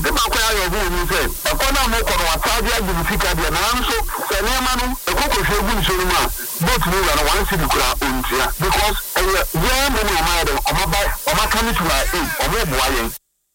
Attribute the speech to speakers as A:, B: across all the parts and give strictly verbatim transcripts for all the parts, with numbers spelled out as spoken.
A: ade ba kwa ya obu ni se e ko na mo ko no ataje agifika de na nso se ne ma no e ko ko hwe gu nso no ma boat ni na one city kura ontia because eh yeah mo no ma de o ma ba o ma kan to my eh o mo boa yen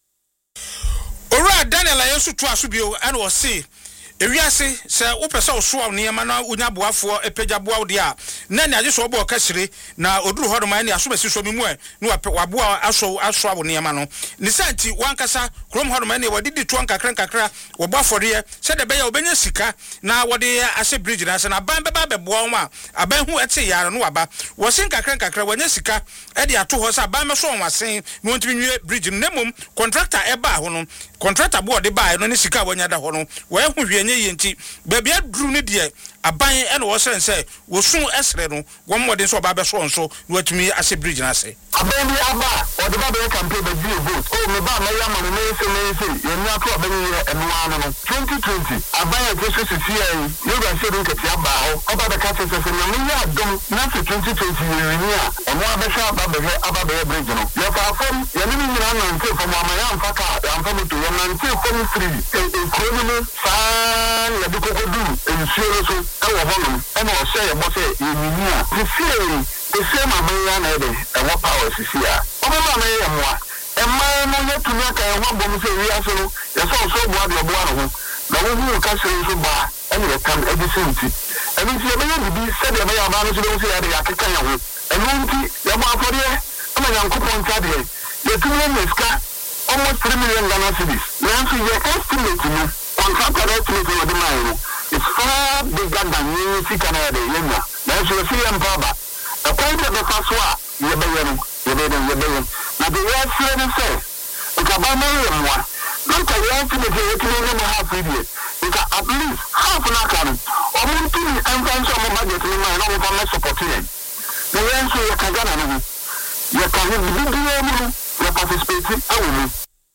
B: Ora Daniel ayesu to asubio and o se ewiase se wo pese oso niema na onya boafo epagya boa de a na ne ajeso obo kasire na oduru hodo man ne asobasi so mimu e na waboa aso aso abo niema no ne santi wankasa krom hodo man ne wadidi to ankakra nkakra wo boafode se de be ya obenya sika na wode ase bridge na se na ban beba be boa ma aban hu ete yare no waba wo se nkakra nkakra wanya sika e de ato ho se aban me so onwasen no ntimi nwie bridge no nemum contractor e ba ho no contractor board ba no ne sika wanya da ho no wo hu hwe nye yenti baby adru ne de aban e na wo sen se wo sun esre no wo mmode so ba be so nso no atumi ase bridge na ase
A: aban bi aba o de ba be campaign be di vote o me ba me ya ma me se me se ye ni ato aban ye eno ano no twenty twenty aban e so so si ai yo ga se rinka ti aba ho o ba be ka se se na me ya dom na twenty twenty ye ni a o mo aba sha aba be aba be bridge no yo ka fam ye ni ni na na nte fam ama ya mfa ka ya mfa moto yo na nte fam free e ko ni fa ya bi kokodu ensuro so e wo hono e na o se ye bo se ye ni a the same the same amaya na ebe e wo power sisi a o be ma na ye mo a e ma no ye tumi aka e ho bom se wi aso no ye so so bo ade bo ara ho na wo hu ka se so ba e ni kam e di senti e ni ti e be ye bi se de be ya ba no so de se ya de ya keka ya ho e no nti ye ba afori e ama yankopon tade ye tumi ne ska almost three million Ghana cedis na so ye estimate no contractor estimate wo de mai no it's far bigger than you see Canada yenna na so see am baba the point of the first one ye be yenu ye be ye be na the year three say uka ba na ye mwa don't tell you to the ye to no half idiot uka at least half na kan o mun ti en kan so mo budget ni ma na mo fa support ye the year so ye ka Ghana no ye ka he bi bi ye mu ye participate awu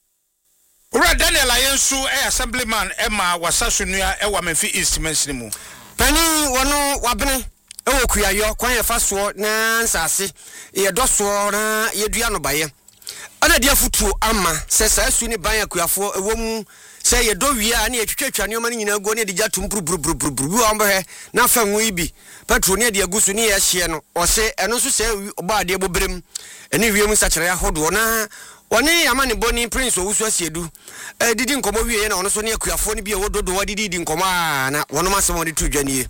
B: Ora Daniel ayensu e assemblyman Emma wasasunua e wa Memphis East Mensimu.
C: Pani wono wabene e wo kuayo kwan ye faso na nsase ye doso na ye dua no baye. Ana dia futu ama se sa asu ni ban akuafo e wo mu se ye do wi a na ye twetwa ne omani nyina go ne de jatum brubrubrubru wi ambo he na fa nwo ibi petro ne de agusu ne ye hye no o se eno so se oba de bobrem ene wiem sachire ahodo na Wani amani boni prince owusu asiedu eh didi nkomo wie na ono so ne akuafo ne bi e wododo wa didi nkomo na wono masemo de tudwane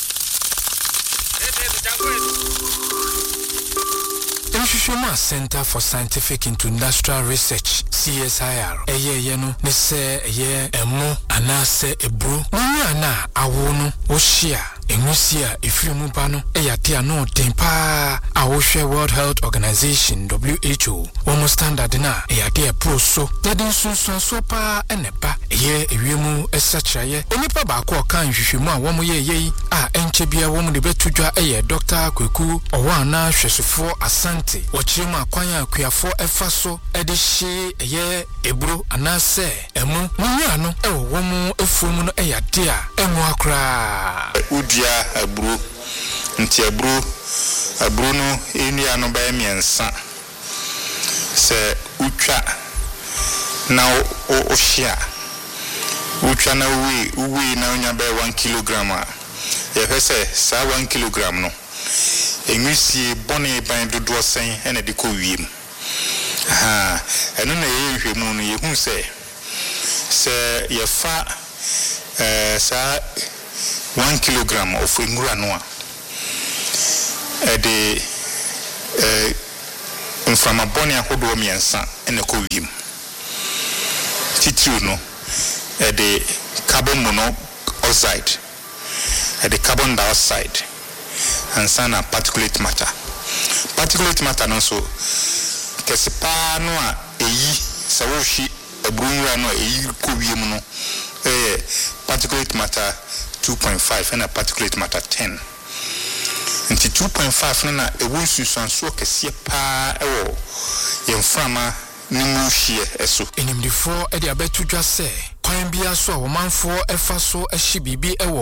D: Nshishoma Center for Scientific and Industrial Research C S I R eye ye no ne se eye emo anase ebru nyi ana awo no wo hia enusia efirimu ba no eyate ano tempa awohwe World Health Organization W H O wono standard na eyate pro so yade sunsun so pa eneba eye ewiemu esachaye onipa ba ko kan hwehwemu a womo ye ye a enche bia womo de betudwa eye Doctor Kweku owa na hwesofo asante wochiremu akwan akuafo efa so ede hye eye ebro anase emu nyi ano ewo womo efumu no eyate a emu akra
E: udia abru nti abru abru no enua no ba miensa se utwa na o ohia utwa na uwi uwi na onya ba one kilogram a ye pese sa one kilogram no enwisi bone ban dodo sen ene de ko wiem aha eno na ye hwemu no ye hu se se ye fa eh sa one kilogram of ngura no a e de eh mframa bone ahodo miensa ene ko wiem titiri no e de carbon monoxide e de carbon dioxide and sana particulate matter particulate matter no so kesipa no a eyi sawoshi ebrunwa no eyi ko wiem no eh particulate matter two point five and a particulate matter ten nti two point five na ewu susanso kese pa ewo yemframa nimu hie eso
D: enimdifo e de abetudwa se kwan bia so a womanfo efa so ehye bibi ewo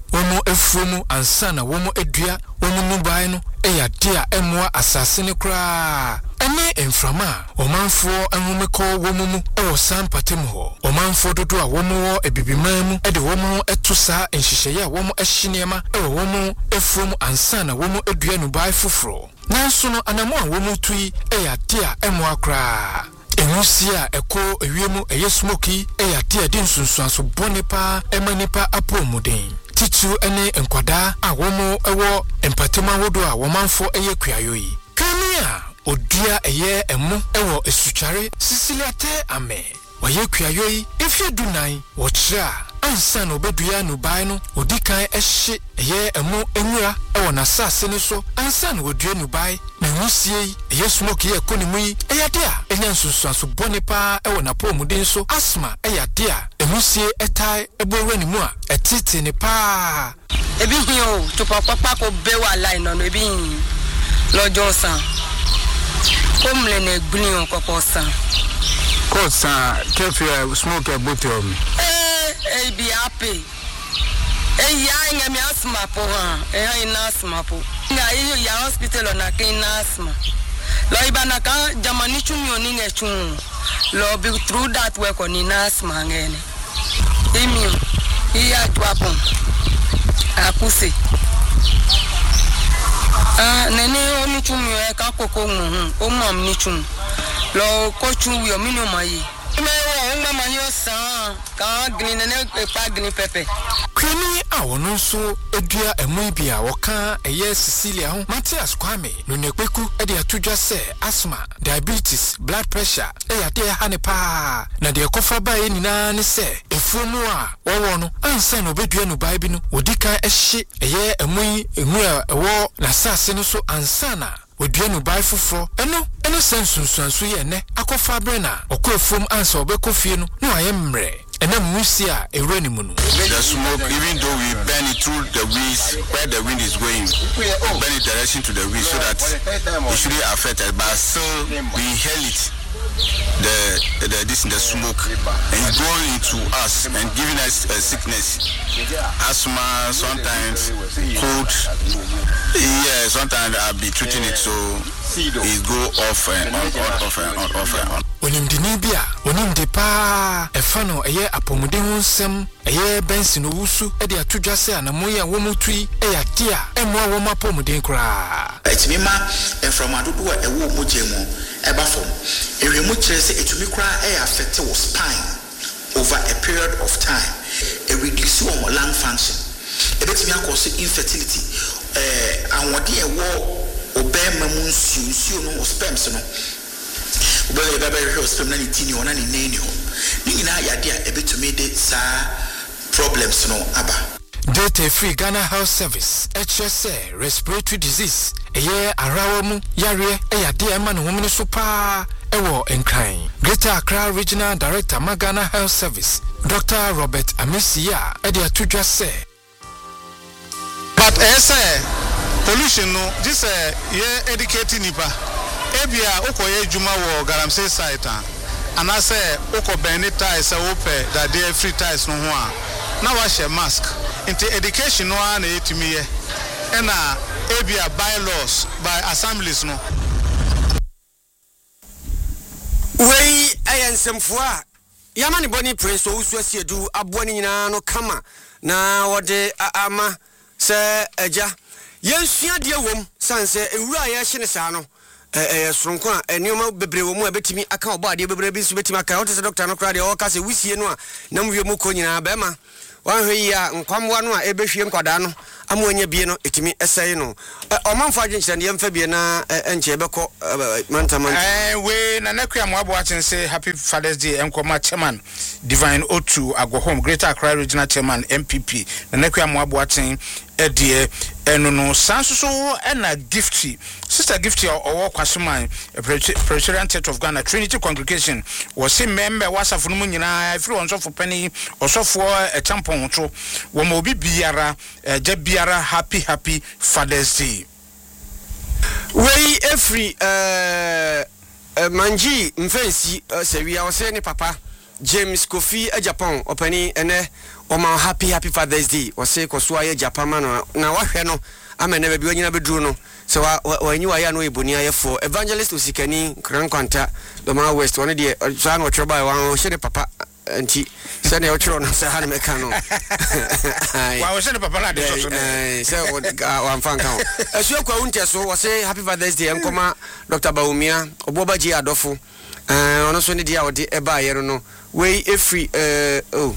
D: wɔn afuo mu ansa na wɔn adua wɔn nubae no ɛyɛ ade a ɛmoa asase ne koraa ɛne mframa a ɔmanfoɔ ahomekɔ wɔn mu ɛwɔ sampatem hɔ ɔmanfoɔ dodo a wɔn wɔ abibiman mu ɛde wɔn ɛto saa nhyehyɛeɛ a wɔn ɛhye nneɛma ɛwɔ wɔn afuo mu ansa na wɔn adua nubae foforɔ nanso no anamo a wɔn tu yi ɛyɛ ade a ɛmoa koraa enusi a ɛkɔ ewiem ɛyɛ smoky ɛyɛ ade a de nsunsuanso bɔ nipa ɛma nipa apɔmuden titiw ɛne nkwadaa a wɔn ɛwɔ mpatema ahodoɔ a wɔmanfo ɛyɛ kuayo yi kane a odua ɛyɛ ɛmo ɛwɔ esutware sisiliate ame wɔyɛ kuayo yi efie dunan wɔkyerɛ a ansa na obedua no bae no odi kan ɛhye ɛyɛ ɛmo enwura ɛwɔ n'asase ne so ansa na odua no bae na nwusie yi ɛyɛ smoke yɛ konimu yi ɛyɛ de a ɛnya nsunsuanso bɔne paa ɛwɔ n'apɔmuden so asma ɛyɛ de a nwusie ɛtae ɛbɔwura ne mu a ɛtete ne paa
F: ebi hin o to papa ko be wa line no ebi hin lọ́jọ́ san ko mle ne gbin on ko san
B: ko san kefi smoke bottle mi
F: eh be happy eh ya nya mi asma po ha eh ina asma po na yi ya hospital na kin asma lo ibana ka jamani chumi oni ne chun lo be through that work on ina asma ngene imi iya twapon akuse ah nene oni chumi e ka koko mu o mam ni chum lo ko chu wi o minu mayi me wo ngba manyo san ka gni nene e pa gni pepe
D: kwani a wono nso edua emu bi a woka eye Cecilia ho Matthias Kwame no nekweku e de atodwa se asthma diabetes blood pressure e ya de ha ne pa na de kofa ba ye nyina ne se efuo mu a wowo no ansa no bedua no bai bi no odika ehye eye emu enu a ewo na sase no so ansa na odua no bai foforo eno eno sensunsuanso ye ne akofa bre na okoefom ansa obekofie no no ayemre and then we see a rainy moon.
G: The smoke, even though we burn it through the winds, where the wind is going, we burn it direction to the wind so that it shouldn't affect us, but still we inhale it. The, the this the smoke and going into us and giving us a sickness, asthma, sometimes cold. Yeah, sometimes I'll be treating it so it go off and on, on, off and on, off and on.
D: Onim dinibia, onim de pa, e fano eye apomuden wonsem, eye bensi no wusu, e de atodwa se anamoye womutui, e ya dia, e mo wo mapomuden kra.
H: Etimi ma from adodo e wo mojemu e ba fom. Ewe mu kire se etumi kra e affect wo spine over a period of time. E reduce wo lung function. E betimi akose infertility. Eh anwode e wo obema mu nsu nsu no sperms no. Obele baba re sperm na ni tini ona ni neni ho. Ni nyina ya de a ebetumi de sa problems no aba.
D: Data free Ghana Health Service H S A respiratory disease eye arawamu yare eya de ema no homne so pa ewo enkran Greater Accra Regional Director Ghana Health Service Doctor Robert Amisia e de atodwa se
E: but ese pollution no this eh ye educating nipa ebia okoye juma wo galamsey site an anase oko benita ese ope that dey free ties no ho a na wa share mask into education no na etimi ye na ebia bylaws by assemblies no
C: wei ayensemfo a yama ne boni prince o usu asiedu abo ne nyina no kama na wode ama se eja yensua de wom sanse ewura ye hye ne saa no eh soronko a enioma bebre wo mu abetimi aka obo ade bebre bi so betimi aka what is doctor no kra de o ka se wisie no a na mwie mu ko nyina ba ma wan hwe yi a nkwamwa no a ebehwie nkwada no amoanya bie no etimi esai no omanfo agyenkyere ne yemfa bie na enche beko mantaman
B: eh we na nakua mo abo atense happy Father's Day enkoma chairman Divine O two Agohom Greater Accra Regional Chairman M P P na nakua mo abo aten edie eno no sanso ena gifty sister gifty owo kwasoman Presbyterian Church of Ghana Trinity Congregation was say member wasafo no mu nyina afiri wonsofo pani osofo e champon to wo ma obi biara je biara happy happy Father's Day
C: wei every uh manji mfensi sewia o se ne papa James Kofi a Japan openi ene oma happy happy Father's Day wase koso aye Japan man na wahwe no ama na ba bi wanyina beduru no so wa wanyi wa ya no eboni ayefo Evangelist Osikani Krankwanta Doma West one de so an otro ba wan hye ne papa anti se na otro no se ha ne meka no
B: wa wo se ne papa na de so so
C: eh se wan fan kan asu kwa unte so wase happy Father's Day enkoma Doctor Baumia obobaji adofo eh ono so ne dia ode eba yero no we efri eh oh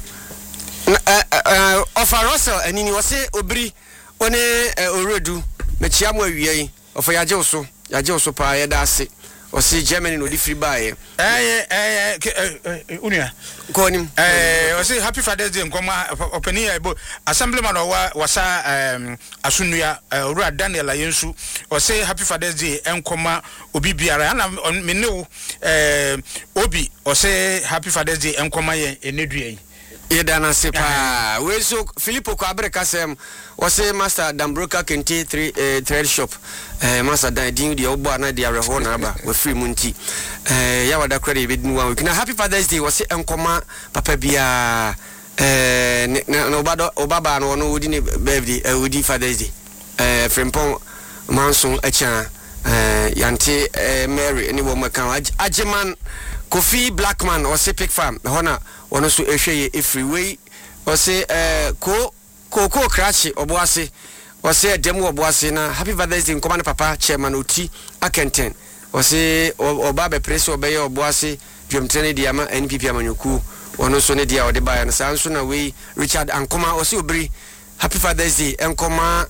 C: uh of Russell anini wase obri one oredu mechia mo awie ofa yaje oso yaje oso pa ye da ase wase Germany no di free buy
B: eh eh unia
C: ko nim
B: eh wase happy Father's Day nkoma openi ebo assemblyman wa wasa um asunua owura Daniel Ayensu wase happy Father's Day enkoma obi biara na menewu eh obi wase happy Father's Day enkoma ye enedua yi
C: yedana sepa we so Filippo ko abreka sem wase Master Dambroka Kente three uh, thread shop eh Master Dan din di obo na di areho na ba we free munti eh ya wada kwere be dinu wa kina happy Father's Day wase enkoma papa bia eh na obado obaba no no wodi ne birthday eh wodi Father's Day eh Frimpong Manson echa eh yante eh Mary ni wo makan Ajeman Kofi Blackman wase Pick Farm hona wono so ehwe e freeway wase eh ko ko ko krachi oboase wase demu oboase na happy Father's Day nkoma ne papa chairman oti akenten wase oba be press obeye oboase dwemtene dia ma N P P amanyoku wono so ne dia ode baya na sanso na we Richard Ankoma wase obri happy Father's Day enkoma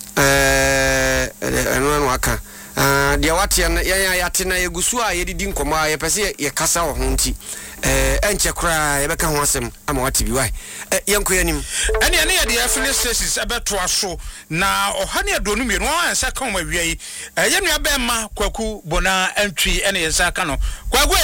C: eh eno anu aka ah dia wate ya ya yate na yegusu a yedidi nkoma ye pese ye kasa wo honti eh enche kra ye beka ho asem ama wate bi wai eh yenko yanim
B: ene ene ye dia fili stasis abeto aso na ohane adonu mienu wan sa kan ma wiai eh ye nua be ma kwaku bona antwi ene ye sa kan no kwagu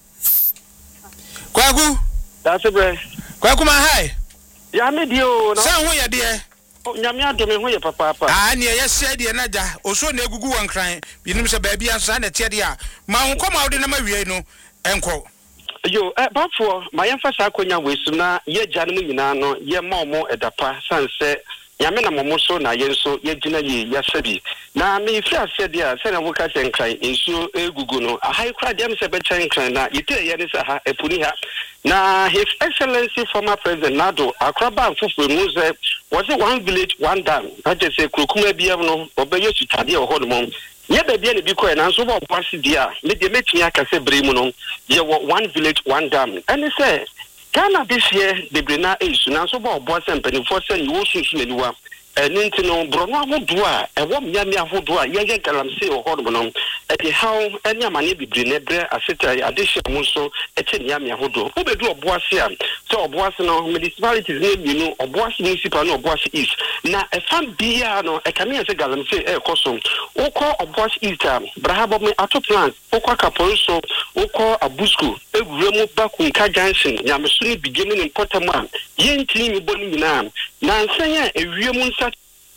B: kwagu
I: that's bre
B: kwaku ma hai
I: ya me dio
B: na sa ho ye de
I: nyame adome ho ye papa papa
B: ah ne ye sia de na ja oso na egugu wan kran binim se ba bia sa na tie de a ma ho koma ode na ma wiai no enko
I: yo eh bafo ma yemfa sa akonya wesu na ye gya no nyina no ye ma omo edapa sanse nyame na momo so na ye nso ye gina ye ya sabi na me fi ase de a se na wo ka se nkran ensuo egugu no ahai kra dem se be chen nkran na yete ye ne se ha epuni ha na His Excellency former President Nado akraba fufu mu ze was it one village one dam that is a krokuma bia no obeye sutade e ho no ye ba bia ne bi ko na so bo kwase dia me de metumi aka se bre mu no ye one village one dam and say Ghana this year the brena is na so bo bo se mpani for se ni wo sunsu naniwa eni ntino brono ahodo a ewo myame ahodo a ye ye galamse o ho no e de how eni amane bibire ne bre aseta addition mu so e che nyame ahodo obedu oboase a so oboase no municipalities ne bi no oboase municipal no oboase east na e fam bia no e kame se galamse e koso ukọ oboase east a brahabo me ato plant ukọ kaponso ukọ abusku ewuremu bakunka junction nyame so ni bigemi ne potamu a ye ntini mi boni nyina na nsanya ewiemu nsa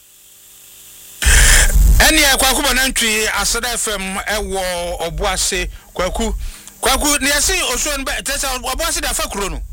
B: eni kwaku bonantwi Asada F M ewo oboase kwaku kwaku ne yesi osuo no be tesa oboase da fakuro no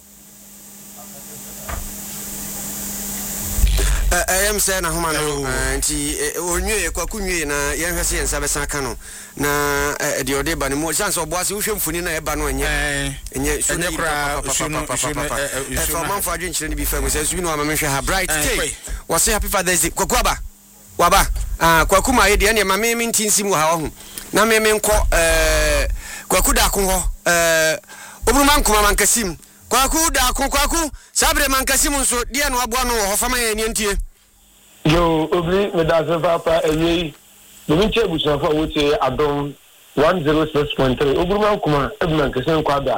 C: eh em say na homa no nti onwie kwaku nwie na ye hwese ye nsa besa aka no na de ode ba ne mo chance oboase wo hwemfuni na e ba no enye enye so na kra e for man for adwen chire ne bi fa mo say so bi no amamehwe ha bright day was say happy Father's Day kwaku aba waba ah kwaku ma ye de ne mame me ntinsim ha ho na me me nko eh kwaku da ko ho eh obruma nkoma mankasim kwaku da ko kwaku sabre mankasim nso de no aboa no ho fama ye ne ntie
J: yo obri me da se papa eyi me nche busa fa wote adom one oh six point three obruma nkoma e mankasim kwa da